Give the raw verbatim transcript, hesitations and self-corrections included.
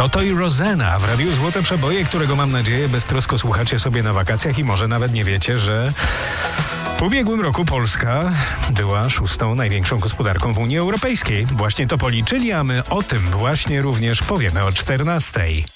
Toto i Rosanna w Radiu Złote Przeboje, którego mam nadzieję beztrosko słuchacie sobie na wakacjach i może nawet nie wiecie, że w ubiegłym roku Polska była szóstą największą gospodarką w Unii Europejskiej. Właśnie to policzyli, a my o tym właśnie również powiemy o czternastej.